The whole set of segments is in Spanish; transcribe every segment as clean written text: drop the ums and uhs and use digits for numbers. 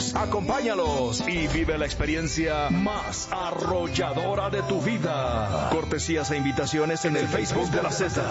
Nosotros, acompáñalos y vive la experiencia más arrolladora de tu vida. Cortesías e invitaciones en el Facebook de la Z.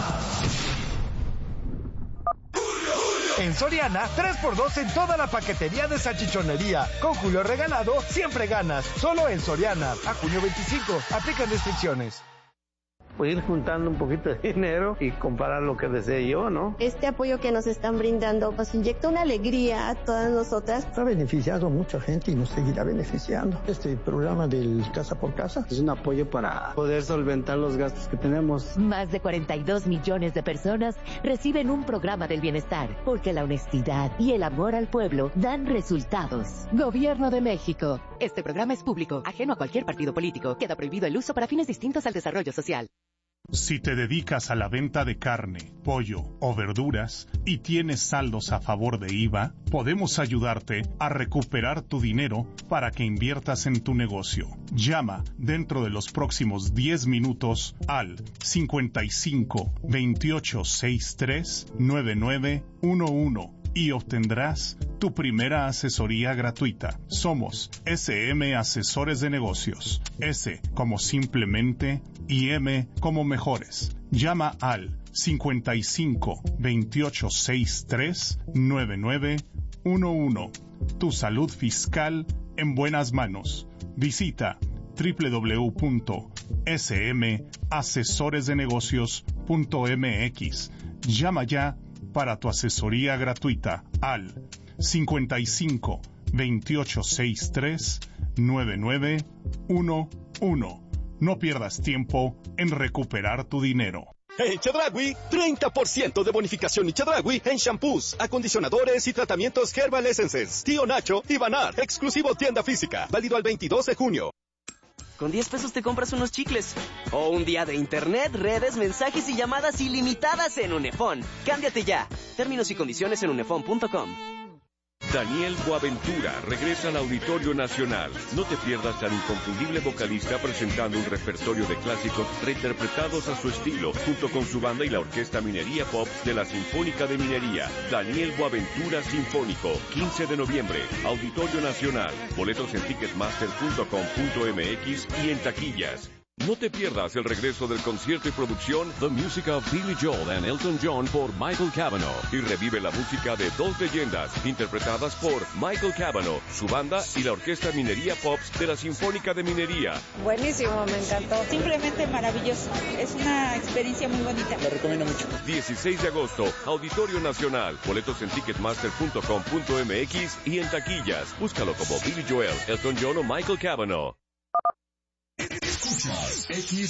En Soriana, 3x2 en toda la paquetería de salchichonería. Con Julio regalado, siempre ganas. Solo en Soriana. A junio 25. Aplican restricciones. Pues ir juntando un poquito de dinero y comprar lo que desee yo, ¿no? Este apoyo que nos están brindando nos inyecta una alegría a todas nosotras. Ha beneficiado a mucha gente y nos seguirá beneficiando. Este programa del Casa por Casa es un apoyo para poder solventar los gastos que tenemos. Más de 42 millones de personas reciben un programa del bienestar, porque la honestidad y el amor al pueblo dan resultados. Gobierno de México. Este programa es público, ajeno a cualquier partido político. Queda prohibido el uso para fines distintos al desarrollo social. Si te dedicas a la venta de carne, pollo o verduras y tienes saldos a favor de IVA, podemos ayudarte a recuperar tu dinero para que inviertas en tu negocio. Llama dentro de los próximos 10 minutos al 55 28 63 9911 y obtendrás tu primera asesoría gratuita. Somos SM Asesores de Negocios. S como simplemente y M como mejores. Llama al 55 28 63 9911. Tu salud fiscal en buenas manos. Visita www.smasesoresdenegocios.mx. Llama ya para tu asesoría gratuita al 55 28 63 9911. No pierdas tiempo en recuperar tu dinero. En Chedraui, 30% de bonificación y Chedraui en shampoos, acondicionadores y tratamientos Herbal Essences. Tío Nacho y Banar, exclusivo tienda física, válido al 22 de junio. Con 10 pesos te compras unos chicles. O un día de internet, redes, mensajes y llamadas ilimitadas en Unefón. Cámbiate ya. Términos y condiciones en unefón.com. Daniel Boaventura regresa al Auditorio Nacional. No te pierdas al inconfundible vocalista presentando un repertorio de clásicos reinterpretados a su estilo, junto con su banda y la Orquesta Minería Pop de la Sinfónica de Minería. Daniel Boaventura Sinfónico, 15 de noviembre, Auditorio Nacional. Boletos en ticketmaster.com.mx y en taquillas. No te pierdas el regreso del concierto y producción The Music of Billy Joel and Elton John por Michael Cavanaugh, y revive la música de dos leyendas interpretadas por Michael Cavanaugh, su banda y la Orquesta Minería Pops de la Sinfónica de Minería. Buenísimo, me encantó. Simplemente maravilloso. Es una experiencia muy bonita. Lo recomiendo mucho. 16 de agosto, Auditorio Nacional. Boletos en ticketmaster.com.mx y en taquillas. Búscalo como Billy Joel, Elton John o Michael Cavanaugh. Escuchas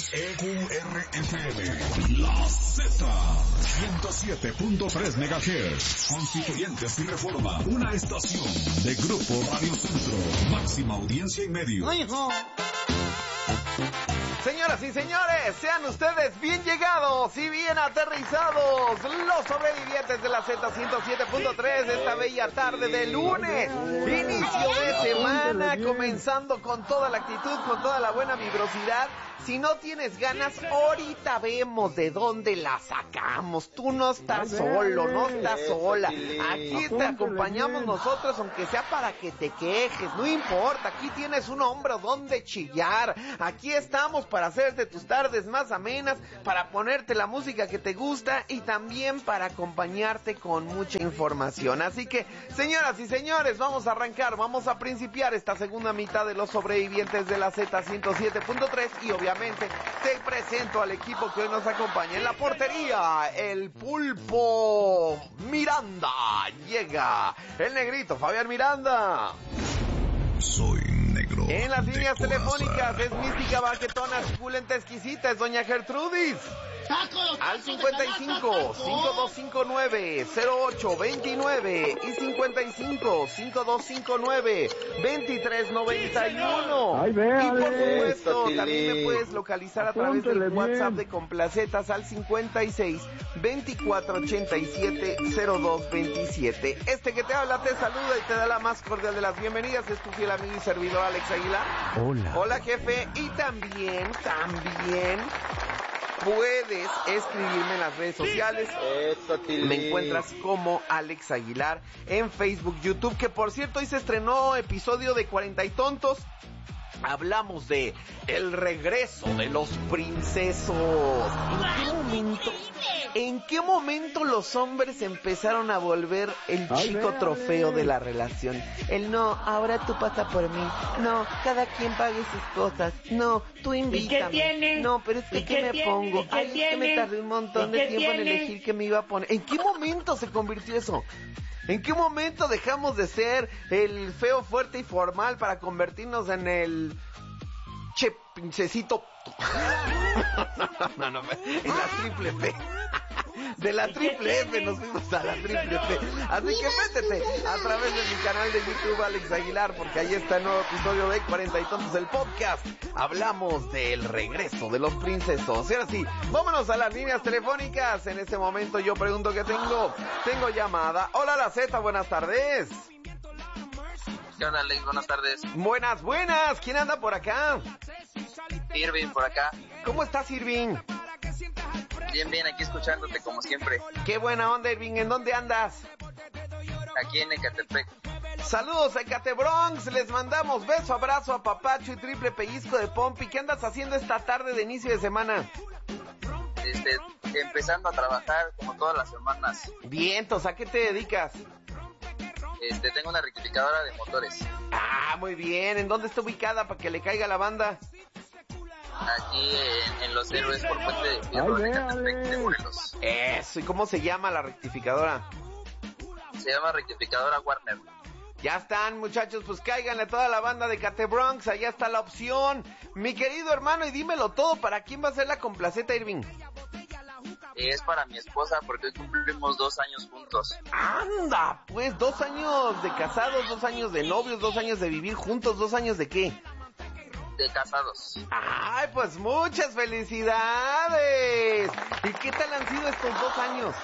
XEQRFM, La Z, 107.3 MHz, Constituyentes y Reforma, una estación de Grupo Radio Centro, máxima audiencia y medio. Señoras y señores, sean ustedes bien llegados y bien aterrizados, los sobrevivientes de la Z107.3 de esta bella tarde de lunes, inicio de semana, comenzando con toda la actitud, con toda la buena vibrosidad. Si no tienes ganas, ahorita vemos de dónde la sacamos. Tú no estás solo, no estás sola. Aquí te acompañamos nosotros, aunque sea para que te quejes, no importa. Aquí tienes un hombro donde chillar. Aquí estamos para hacerte tus tardes más amenas, para ponerte la música que te gusta y también para acompañarte con mucha información. Así que, señoras y señores, vamos a arrancar, vamos a principiar esta segunda mitad de los sobrevivientes de la Z107.3 y obviamente te presento al equipo que hoy nos acompaña. En la portería, el Pulpo Miranda. Llega el negrito Fabián Miranda. Soy negro. En las líneas telefónicas es mística, baquetona, suculenta, exquisita, es doña Gertrudis. Al 55-5259-0829 y 55-5259-2391. Y por supuesto, también me puedes localizar a través del WhatsApp de Complacetas al 56-2487-0227. Este que te habla te saluda y te da la más cordial de las bienvenidas. Es tu fiel amigo y servidor Alex Aguilar. Hola. Hola, jefe. Y también puedes escribirme en las redes sociales. Me encuentras como Alex Aguilar en Facebook, YouTube, que por cierto hoy se estrenó episodio de 40 y Tontos. Hablamos de el regreso de los princesos. ¿En qué momento los hombres empezaron a volver el chico trofeo de la relación? El no, ahora tú pasa por mí. No, cada quien pague sus cosas. No, tú invítame. ¿Y qué tiene? No, pero es que ¿qué me pongo? Ay, es que me tardé un montón de tiempo en elegir qué me iba a poner. ¿En qué momento se convirtió eso? ¿En qué momento dejamos de ser el feo, fuerte y formal para convertirnos en el princesito? No, en la triple P. De la triple F nos fuimos a la triple P. Así que métete a través de mi canal de YouTube, Alex Aguilar, porque ahí está el nuevo episodio de 40 y Tontos, el podcast. Hablamos del regreso de los princesos. Y ahora sí, vámonos a las líneas telefónicas. En este momento yo pregunto qué tengo. Tengo llamada. Hola, la Z, buenas tardes. ¿Qué onda, Alex? Buenas tardes. Buenas. ¿Quién anda por acá? Irving, por acá. ¿Cómo estás, Irving? Bien, aquí escuchándote como siempre. Qué buena onda, Irving. ¿En dónde andas? Aquí en Ecatepec. Saludos a Ecatebronx, les mandamos beso, abrazo, apapacho y triple pellizco de pompi. ¿Qué andas haciendo esta tarde de inicio de semana? Empezando a trabajar como todas las semanas. Vientos, ¿a qué te dedicas? Tengo una rectificadora de motores. Ah, muy bien. ¿En dónde está ubicada para que le caiga la banda? Aquí en Los Héroes por Puente de Fierro de Ecatepec de Morelos. Eso, ¿y cómo se llama la rectificadora? Se llama rectificadora Warner. Ya están, muchachos, pues cáiganle a toda la banda de Ecatebronx, allá está la opción. Mi querido hermano, y dímelo todo, ¿para quién va a ser la complaceta, Irving? Es para mi esposa porque hoy cumplimos 2 años juntos. ¡Anda! Pues 2 años de casados, 2 años de novios, 2 años de vivir juntos, 2 años de ¿qué? De casados. ¡Ay, pues muchas felicidades! ¿Y qué tal han sido estos 2 años?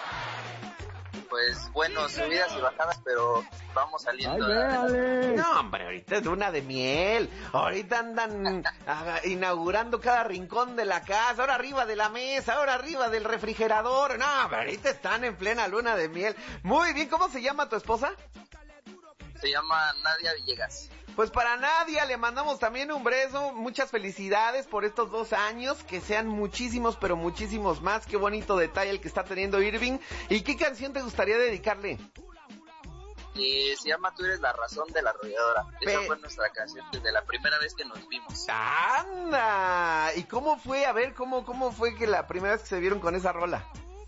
Pues bueno, subidas y bajadas, pero vamos saliendo. No, hombre, ahorita es luna de miel. Ahorita andan inaugurando cada rincón de la casa. Ahora arriba de la mesa, ahora arriba del refrigerador. No, ahorita están en plena luna de miel. Muy bien, ¿cómo se llama tu esposa? Se llama Nadia Villegas. Pues para Nadia le mandamos también un beso, muchas felicidades por estos 2 años, que sean muchísimos, pero muchísimos más. Qué bonito detalle el que está teniendo Irving. ¿Y qué canción te gustaría dedicarle? Se llama Tú eres la razón de la arrolladora. Esa fue nuestra canción desde la primera vez que nos vimos. ¡Anda! ¿Y cómo fue? A ver, ¿cómo fue que la primera vez que se vieron con esa rola?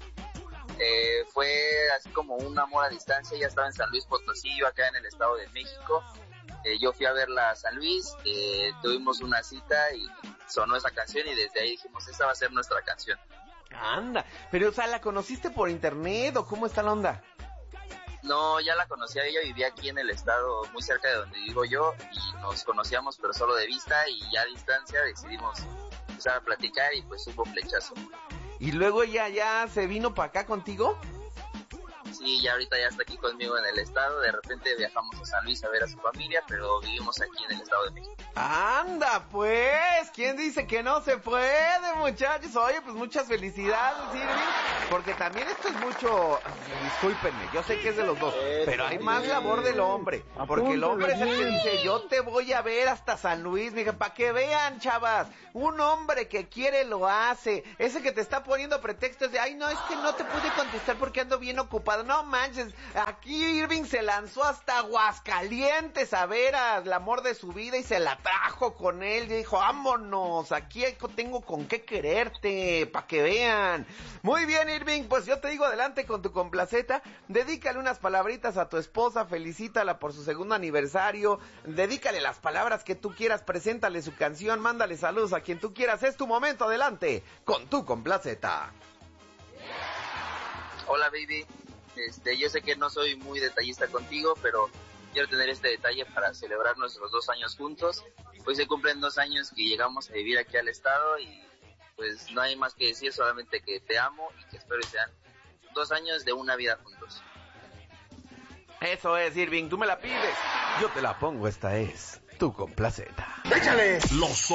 Fue así como un amor a distancia. Ella estaba en San Luis Potosí, yo acá en el Estado de México. Yo fui a verla a San Luis, tuvimos una cita y sonó esa canción y desde ahí dijimos, esa va a ser nuestra canción. Anda, pero o sea, ¿la conociste por internet o cómo está la onda? No, ya la conocía, ella vivía aquí en el estado, muy cerca de donde vivo yo, y nos conocíamos pero solo de vista, y ya a distancia decidimos empezar a platicar y pues hubo flechazo. ¿Y luego ella ya se vino para acá contigo? Sí, ya ahorita ya está aquí conmigo en el estado. De repente viajamos a San Luis a ver a su familia, pero vivimos aquí en el Estado de México. ¡Anda, pues! ¿Quién dice que no se puede, muchachos? Oye, pues muchas felicidades, Irving, porque también esto es mucho... Discúlpenme, yo sé que es de los dos, pero hay más labor del hombre, porque el hombre es el que dice, yo te voy a ver hasta San Luis, mija, para que vean, chavas, un hombre que quiere lo hace. Ese que te está poniendo pretextos de, ay, no, es que no te pude contestar porque ando bien ocupado. No manches, aquí Irving se lanzó hasta Aguascalientes a ver al amor de su vida y se la trajo con él y dijo, vámonos, aquí tengo con qué quererte, para que vean. Muy bien, Irving, pues yo te digo, adelante con tu complaceta, dedícale unas palabritas a tu esposa, felicítala por su 2º aniversario, dedícale las palabras que tú quieras, preséntale su canción, mándale saludos a quien tú quieras, es tu momento, adelante con tu complaceta. Hola, baby. Yo sé que no soy muy detallista contigo, pero quiero tener este detalle para celebrar nuestros 2 años juntos. Hoy se cumplen 2 años que llegamos a vivir aquí al estado y pues no hay más que decir, solamente que te amo y que espero que sean 2 años de una vida juntos. Eso es, Irving, tú me la pides, yo te la pongo, esta es tu complaceta. ¡Échale! Los